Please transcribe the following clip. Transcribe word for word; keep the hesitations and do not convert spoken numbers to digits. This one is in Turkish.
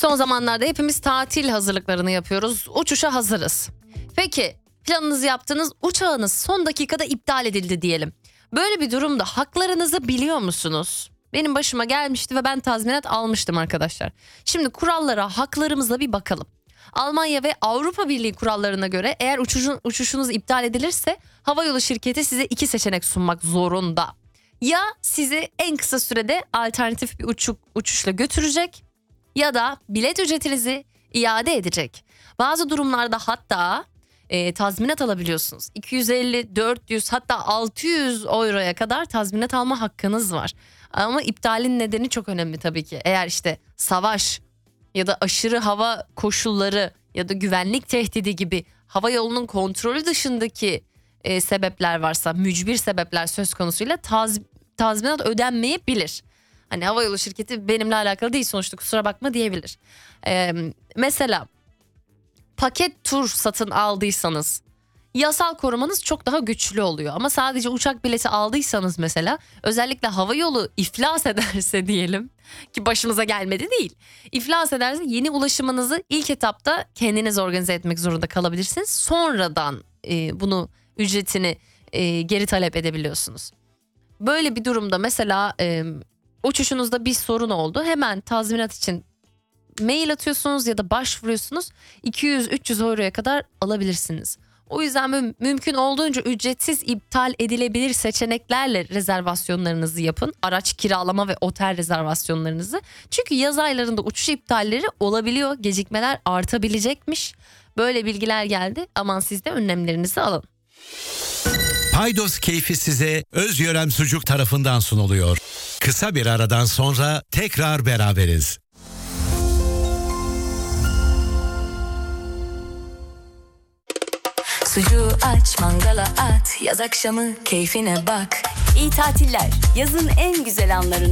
Son zamanlarda hepimiz tatil hazırlıklarını yapıyoruz. Uçuşa hazırız. Peki planınızı yaptınız, uçağınız son dakikada iptal edildi diyelim. Böyle bir durumda haklarınızı biliyor musunuz? Benim başıma gelmişti ve ben tazminat almıştım arkadaşlar. Şimdi kurallara, haklarımıza bir bakalım. Almanya ve Avrupa Birliği kurallarına göre eğer uçuşun, uçuşunuz iptal edilirse havayolu şirketi size iki seçenek sunmak zorunda. Ya sizi en kısa sürede alternatif bir uçuk, uçuşla götürecek ya da bilet ücretinizi iade edecek. Bazı durumlarda hatta e, tazminat alabiliyorsunuz. iki yüz elli, dört yüz hatta altı yüz euroya kadar tazminat alma hakkınız var. Ama iptalin nedeni çok önemli tabii ki. Eğer işte savaş ya da aşırı hava koşulları ya da güvenlik tehdidi gibi hava yolunun kontrolü dışındaki e, sebepler varsa, mücbir sebepler söz konusuyla taz, tazminat ödenmeyebilir. Hani havayolu şirketi benimle alakalı değil sonuçta, kusura bakma diyebilir. Ee, mesela paket tur satın aldıysanız yasal korumanız çok daha güçlü oluyor. Ama sadece uçak bileti aldıysanız mesela, özellikle havayolu iflas ederse diyelim ki başımıza gelmedi değil. İflas ederse yeni ulaşımınızı ilk etapta kendiniz organize etmek zorunda kalabilirsiniz. Sonradan e, bunu ücretini e, geri talep edebiliyorsunuz. Böyle bir durumda mesela e, uçuşunuzda bir sorun oldu. Hemen tazminat için mail atıyorsunuz ya da başvuruyorsunuz. iki yüz üç yüz euroya kadar alabilirsiniz. O yüzden mü- mümkün olduğunca ücretsiz iptal edilebilir seçeneklerle rezervasyonlarınızı yapın. Araç kiralama ve otel rezervasyonlarınızı. Çünkü yaz aylarında uçuş iptalleri olabiliyor. Gecikmeler artabilecekmiş. Böyle bilgiler geldi. Aman siz de önlemlerinizi alın. Paydos keyfi size Özyörem Sucuk tarafından sunuluyor. Kısa bir aradan sonra tekrar beraberiz. Sucuğu aç, mangala at, yaz akşamı keyfine bak. İyi tatiller, yazın en güzel anlarını